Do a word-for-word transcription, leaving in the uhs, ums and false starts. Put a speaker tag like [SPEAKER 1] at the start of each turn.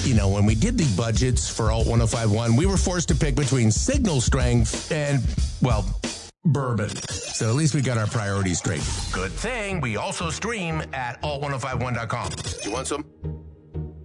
[SPEAKER 1] you know, when we did the budgets for Alt ten fifty-one, we were forced to pick between signal strength and, well, bourbon. So at least we got our priorities straight. Good thing we also stream at alt ten fifty-one dot com. You want some?